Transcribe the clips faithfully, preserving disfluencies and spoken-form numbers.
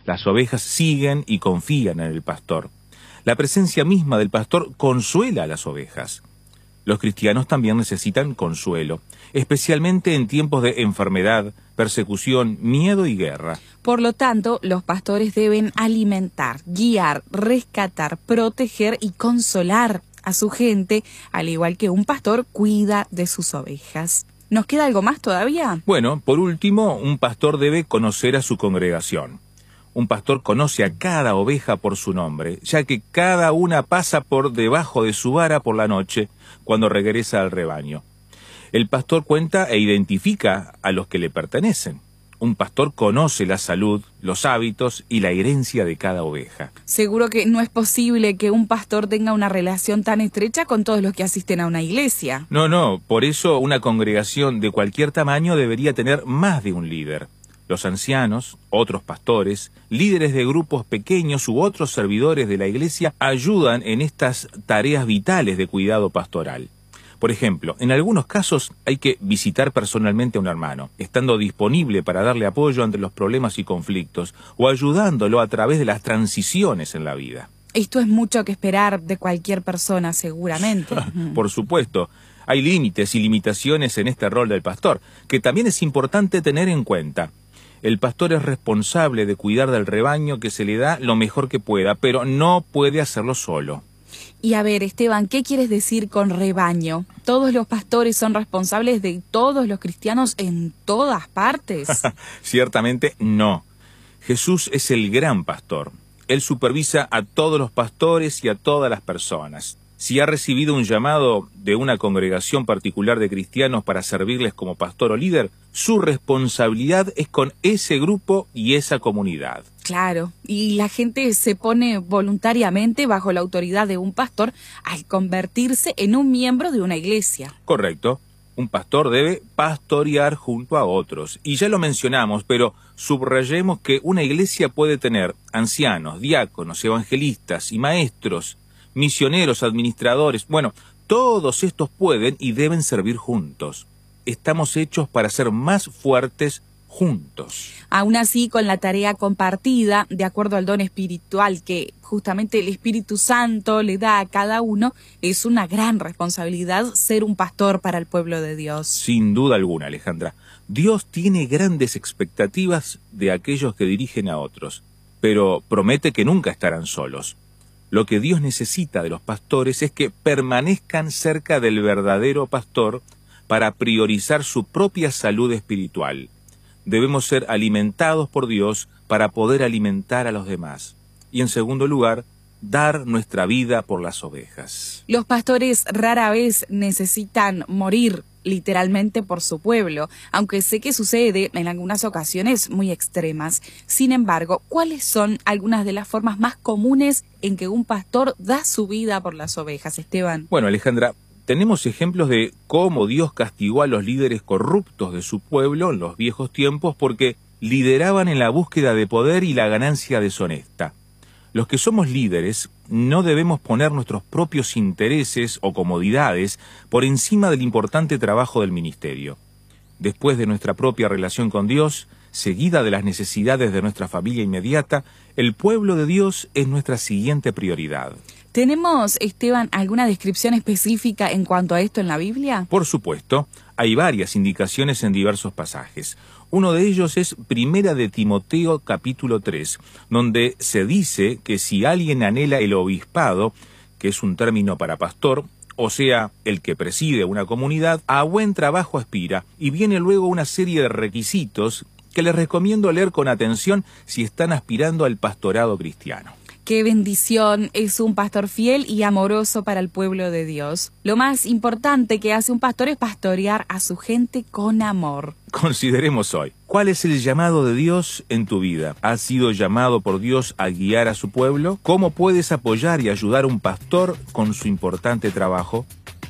Las ovejas siguen y confían en el pastor. La presencia misma del pastor consuela a las ovejas. Los cristianos también necesitan consuelo, especialmente en tiempos de enfermedad, persecución, miedo y guerra. Por lo tanto, los pastores deben alimentar, guiar, rescatar, proteger y consolar a su gente, al igual que un pastor cuida de sus ovejas. ¿Nos queda algo más todavía? Bueno, por último, un pastor debe conocer a su congregación. Un pastor conoce a cada oveja por su nombre, ya que cada una pasa por debajo de su vara por la noche cuando regresa al rebaño. El pastor cuenta e identifica a los que le pertenecen. Un pastor conoce la salud, los hábitos y la herencia de cada oveja. Seguro que no es posible que un pastor tenga una relación tan estrecha con todos los que asisten a una iglesia. No, no, por eso una congregación de cualquier tamaño debería tener más de un líder. Los ancianos, otros pastores, líderes de grupos pequeños u otros servidores de la iglesia ayudan en estas tareas vitales de cuidado pastoral. Por ejemplo, en algunos casos hay que visitar personalmente a un hermano, estando disponible para darle apoyo ante los problemas y conflictos, o ayudándolo a través de las transiciones en la vida. Esto es mucho que esperar de cualquier persona, seguramente. Por supuesto, hay límites y limitaciones en este rol del pastor, que también es importante tener en cuenta. El pastor es responsable de cuidar del rebaño que se le da lo mejor que pueda, pero no puede hacerlo solo. Y a ver, Esteban, ¿qué quieres decir con rebaño? ¿Todos los pastores son responsables de todos los cristianos en todas partes? Ciertamente no. Jesús es el gran pastor. Él supervisa a todos los pastores y a todas las personas. Si ha recibido un llamado de una congregación particular de cristianos para servirles como pastor o líder, su responsabilidad es con ese grupo y esa comunidad. Claro, y la gente se pone voluntariamente bajo la autoridad de un pastor al convertirse en un miembro de una iglesia. Correcto. Un pastor debe pastorear junto a otros. Y ya lo mencionamos, pero subrayemos que una iglesia puede tener ancianos, diáconos, evangelistas y maestros, misioneros, administradores. Bueno, todos estos pueden y deben servir juntos. Estamos hechos para ser más fuertes juntos. Aún así, con la tarea compartida, de acuerdo al don espiritual que justamente el Espíritu Santo le da a cada uno, es una gran responsabilidad ser un pastor para el pueblo de Dios. Sin duda alguna, Alejandra. Dios tiene grandes expectativas de aquellos que dirigen a otros, pero promete que nunca estarán solos. Lo que Dios necesita de los pastores es que permanezcan cerca del verdadero pastor para priorizar su propia salud espiritual. Debemos ser alimentados por Dios para poder alimentar a los demás. Y en segundo lugar, dar nuestra vida por las ovejas. Los pastores rara vez necesitan morir literalmente por su pueblo, aunque sé que sucede en algunas ocasiones muy extremas. Sin embargo, ¿cuáles son algunas de las formas más comunes en que un pastor da su vida por las ovejas, Esteban? Bueno, Alejandra, tenemos ejemplos de cómo Dios castigó a los líderes corruptos de su pueblo en los viejos tiempos porque lideraban en la búsqueda de poder y la ganancia deshonesta. Los que somos líderes no debemos poner nuestros propios intereses o comodidades por encima del importante trabajo del ministerio. Después de nuestra propia relación con Dios, seguida de las necesidades de nuestra familia inmediata, el pueblo de Dios es nuestra siguiente prioridad. ¿Tenemos, Esteban, alguna descripción específica en cuanto a esto en la Biblia? Por supuesto, hay varias indicaciones en diversos pasajes. Uno de ellos es Primera de Timoteo capítulo tres, donde se dice que si alguien anhela el obispado, que es un término para pastor, o sea, el que preside una comunidad, a buen trabajo aspira, y viene luego una serie de requisitos que les recomiendo leer con atención si están aspirando al pastorado cristiano. Qué bendición es un pastor fiel y amoroso para el pueblo de Dios. Lo más importante que hace un pastor es pastorear a su gente con amor. Consideremos hoy, ¿cuál es el llamado de Dios en tu vida? ¿Has sido llamado por Dios a guiar a su pueblo? ¿Cómo puedes apoyar y ayudar a un pastor con su importante trabajo?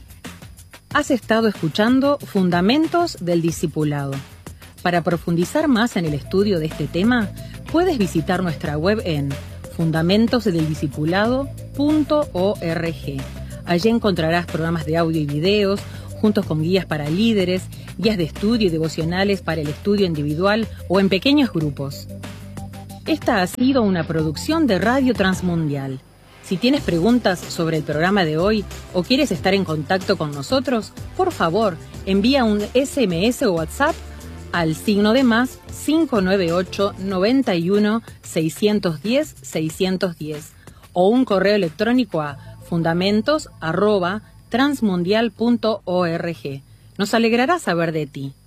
Has estado escuchando Fundamentos del Discipulado. Para profundizar más en el estudio de este tema, puedes visitar nuestra web en fundamentos del discipulado punto org. Allí encontrarás programas de audio y videos, juntos con guías para líderes, guías de estudio y devocionales para el estudio individual o en pequeños grupos. Esta ha sido una producción de Radio Transmundial. Si tienes preguntas sobre el programa de hoy o quieres estar en contacto con nosotros, por favor, envía un ese eme ese o WhatsApp al signo de más cinco nueve ocho, noventa y uno, seiscientos diez, seiscientos diez o un correo electrónico a fundamentos arroba transmundial punto org. Nos alegrará saber de ti.